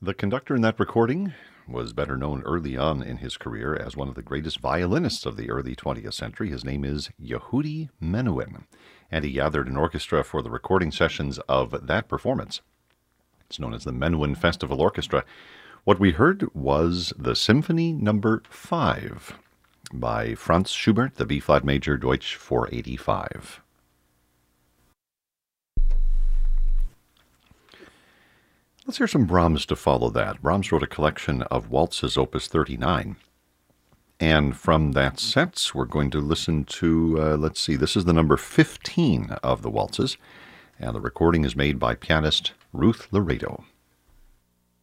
The conductor in that recording was better known early on in his career as one of the greatest violinists of the early 20th century. His name is Yehudi Menuhin, and he gathered an orchestra for the recording sessions of that performance. It's known as the Menuhin Festival Orchestra. What we heard was the Symphony Number 5 by Franz Schubert, the B-flat major, Deutsch 485. Let's hear some Brahms to follow that. Brahms wrote a collection of waltzes, Opus 39. And from that set, we're going to listen to, this is the number 15 of the waltzes. And the recording is made by pianist Ruth Laredo.